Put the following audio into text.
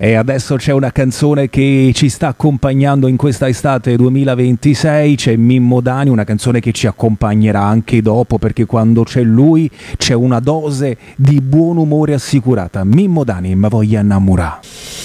E adesso c'è una canzone che ci sta accompagnando in questa estate 2026, c'è Mimmo Dani, una canzone che ci accompagnerà anche dopo, perché quando c'è lui c'è una dose di buon umore assicurata. Mimmo Dani, ma voglia innamorare.